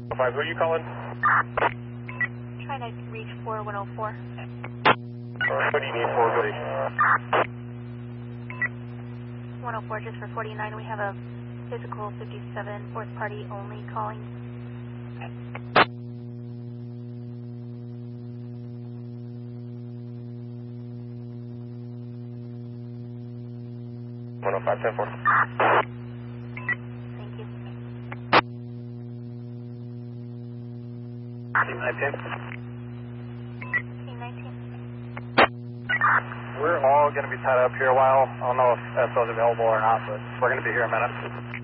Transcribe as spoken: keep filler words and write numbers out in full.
five, who are you calling? Trying to reach four one oh four. What do you need for organization? one oh four just for forty-nine. We have a physical fifty-seven, fourth party only calling. one oh five, ten four. Thank you. Team nineteen. Team nineteen. We're all going to be tied up here a while. I don't know if S O's available or not, but we're going to be here a minute.